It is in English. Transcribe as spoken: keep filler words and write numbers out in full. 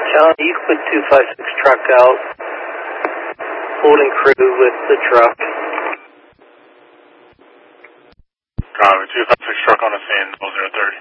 John, you put two five six truck out, holding crew with the truck. Copy, two five six truck on the scene, zero zero thirty.